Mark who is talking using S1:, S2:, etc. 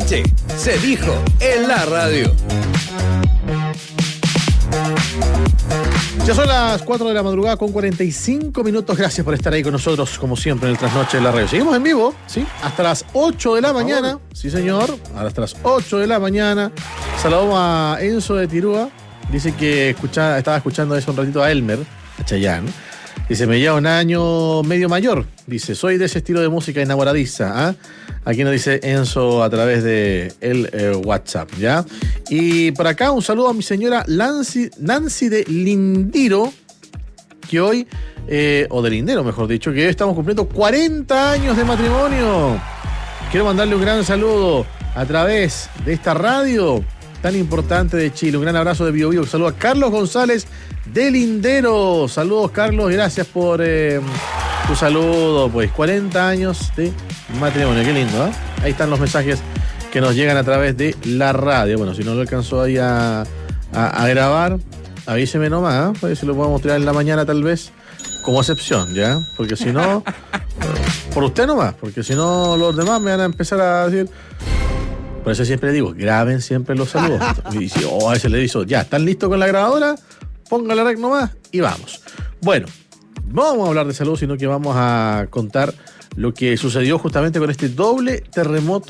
S1: noche se dijo en la radio.
S2: Ya son las 4 de la madrugada con 45 minutos. Gracias por estar ahí con nosotros, como siempre, en el Trasnoche de la radio. Seguimos en vivo, ¿sí? Hasta las 8 de la mañana. Sí, señor. Hasta las 8 de la mañana. Saludamos a Enzo de Tirúa. Dice que estaba escuchando hace un ratito a Elmer, a Chayanne. Dice, me lleva un año medio mayor. Dice, soy de ese estilo de música enamoradiza. ¿Ah? Aquí nos dice Enzo a través de el WhatsApp, ¿ya? Y por acá un saludo a mi señora Nancy de Lindiro, que hoy, o de Lindero mejor dicho, que hoy estamos cumpliendo 40 años de matrimonio. Quiero mandarle un gran saludo a través de esta radio tan importante de Chile. Un gran abrazo de Bio Bio. Saludo a Carlos González de Lindero. Saludos, Carlos, gracias por tu saludo. Pues 40 años de matrimonio, qué lindo, ¿eh? Ahí están los mensajes que nos llegan a través de la radio. Bueno, si no lo alcanzó ahí a grabar, avíseme nomás, ¿eh? Pues si lo podemos tirar en la mañana tal vez, como excepción, ¿ya? Porque si no, por usted nomás, porque si no los demás me van a empezar a decir. Por eso siempre digo, graben siempre los saludos. Y si, a veces le digo, ya, ¿están listos con la grabadora? Póngale rec nomás y vamos. Bueno, no vamos a hablar de salud, sino que vamos a contar lo que sucedió justamente con este doble terremoto